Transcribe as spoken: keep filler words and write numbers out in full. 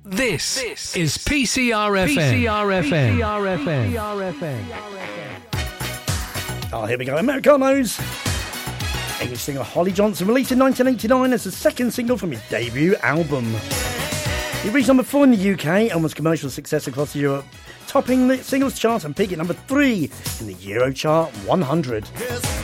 This, this is P C R F M. P C R F M. P C R F M. P C R F M. Oh, here we go. Americanos. English singer Holly Johnson released in nineteen eighty-nine as the second single from his debut album. He reached number four in the U K and was a commercial success across Europe, topping the singles chart and peaking at number three in the Eurochart one hundred.